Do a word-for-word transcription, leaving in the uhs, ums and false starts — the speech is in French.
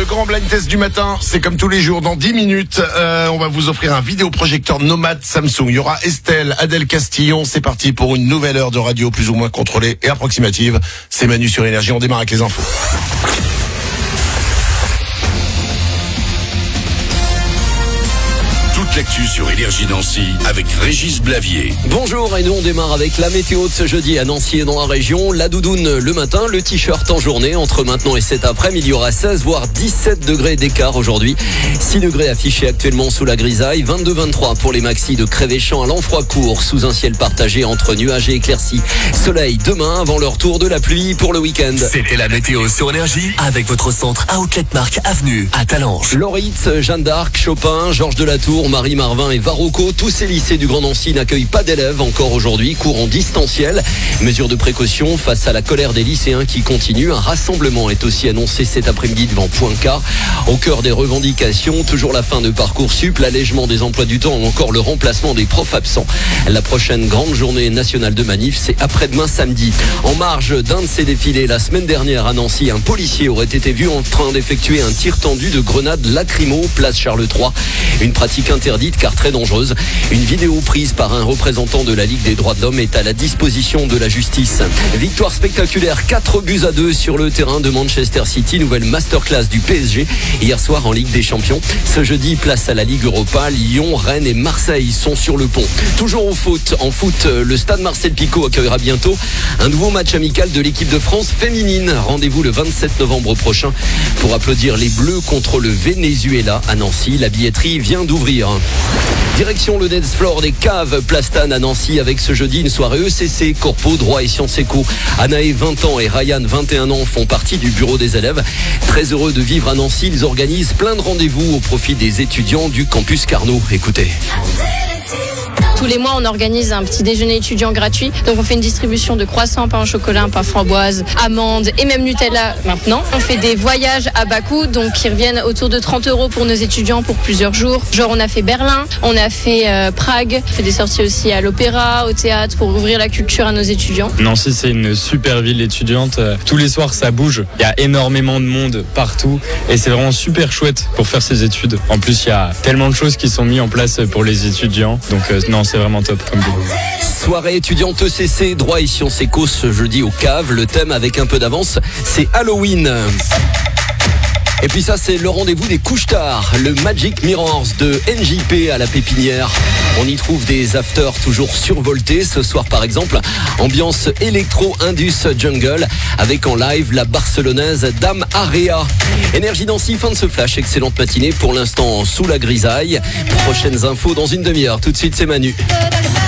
Le grand blind test du matin, c'est comme tous les jours, dans dix minutes, euh, on va vous offrir un vidéoprojecteur nomade Samsung. Il y aura Estelle, Adèle Castillon, c'est parti pour une nouvelle heure de radio plus ou moins contrôlée et approximative. C'est Manu sur Énergie, on démarre avec les infos. Toute l'actu sur Énergie Nancy avec Régis Blavier. Bonjour, et nous on démarre avec la météo de ce jeudi à Nancy et dans la région. La doudoune le matin, le t-shirt en journée. Entre maintenant et cet après-midi, il y aura seize voire dix-sept degrés d'écart aujourd'hui. six degrés affichés actuellement sous la grisaille. vingt-deux vingt-trois pour les maxis de Crévéchamp à Lanfroy-Court, sous un ciel partagé entre nuages et éclaircies. Soleil demain avant le retour de la pluie pour le week-end. C'était la météo sur Énergie avec votre centre Outlet Mark Avenue à Talange. Loritz, Jeanne d'Arc, Chopin, Georges de la Tour, Marie Marvin et Varroco, tous ces lycées du Grand Nancy n'accueillent pas d'élèves encore aujourd'hui, cours en distanciel. Mesure de précaution face à la colère des lycéens qui continue. Un rassemblement est aussi annoncé cet après-midi devant Poincaré. Au cœur des revendications, toujours la fin de Parcoursup, l'allègement des emplois du temps ou encore le remplacement des profs absents. La prochaine grande journée nationale de manif, c'est après-demain samedi. En marge d'un de ces défilés, la semaine dernière à Nancy, un policier aurait été vu en train d'effectuer un tir tendu de grenades lacrymo, place Charles trois. Une pratique interdite car très dangereuse. Une vidéo prise par un représentant de la Ligue des droits de l'homme est à la disposition de la justice. Victoire spectaculaire, quatre buts à deux sur le terrain de Manchester City. Nouvelle masterclass du P S G hier soir en Ligue des Champions. Ce jeudi, place à la Ligue Europa. Lyon, Rennes et Marseille sont sur le pont. Toujours au foot. En foot, le stade Marcel Picot accueillera bientôt un nouveau match amical de l'équipe de France féminine. Rendez-vous le vingt-sept novembre prochain pour applaudir les Bleus contre le Venezuela à Nancy. La billetterie vient d'ouvrir. Direction le dance floor des caves Plastane à Nancy avec ce jeudi une soirée E C C, Corpo, Droit et Sciences Éco. Anaë, vingt ans et Ryan, vingt et un ans font partie du bureau des élèves. Très heureux de vivre à Nancy, ils organisent plein de rendez-vous au profit des étudiants du campus Carnot. Écoutez. Tous les mois, on organise un petit déjeuner étudiant gratuit. Donc, on fait une distribution de croissants, pain au chocolat, pain framboise, amandes et même Nutella maintenant. On fait des voyages à bas coût, donc qui reviennent autour de trente euros pour nos étudiants pour plusieurs jours. Genre, on a fait Berlin, on a fait euh, Prague, on fait des sorties aussi à l'opéra, au théâtre pour ouvrir la culture à nos étudiants. Nancy, c'est une super ville étudiante. Tous les soirs, ça bouge. Il y a énormément de monde partout et c'est vraiment super chouette pour faire ses études. En plus, il y a tellement de choses qui sont mises en place pour les étudiants. Donc, euh, non, c'est vraiment top comme vidéo. Soirée étudiante E C C, Droit et Sciences Éco ce jeudi au Cave. Le thème avec un peu d'avance, c'est Halloween. Et puis ça, c'est le rendez-vous des couches-tard, le Magic Mirrors de N J P à la Pépinière. On y trouve des afters toujours survoltés. Ce soir, par exemple, ambiance électro-indus jungle avec en live la barcelonaise Dame Area. Énergie Nancy, fin de ce flash. Excellente matinée pour l'instant sous la grisaille. Prochaines infos dans une demi-heure. Tout de suite, c'est Manu.